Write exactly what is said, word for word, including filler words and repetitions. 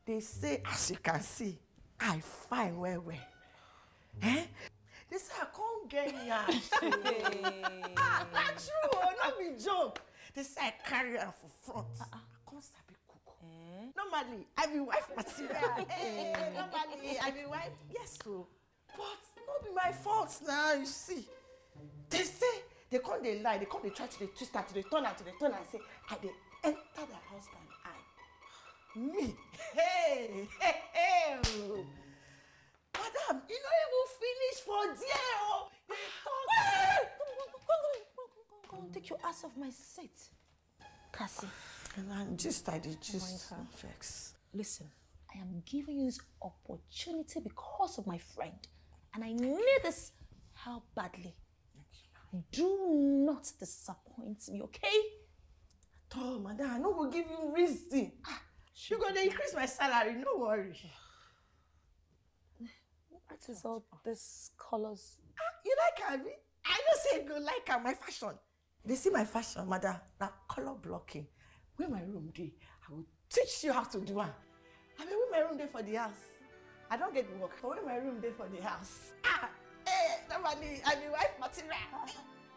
They say, as you can see, I fine well well. Eh? They say I can't get yash. Ah, that's true, not be joke. They say I carry her for front. Uh-uh. I can't stop it cook. Eh? Normally, I be wife material. eh, normally, I be wife. Yes, so. But not be my fault now, you see. They say, they can't they lie, they can't they try to they twist her, to they turn her, to they turn her and say, I they enter their husband eye. Me. Hey, hey, hey. Madam, you don't even finish for there. Oh. They talk. Go, go, go, go, go, go, go, take your ass off my seat. Cassie. And I'm just, I did just oh vex. Listen, I am giving you this opportunity because of my friend. And I need this help badly. Do not disappoint me, okay? Oh, madam, I no will give you reason. You're going to increase my salary, no worry. What is all these colors? Ah, you like Abby? I don't say you like her, my fashion. They see my fashion, madam, that color blocking. Where my room day, I will teach you how to do it. I mean, where my room day for the house? I don't get the work, but where my room day for the house? Ah, eh, nobody, I mean, wife material.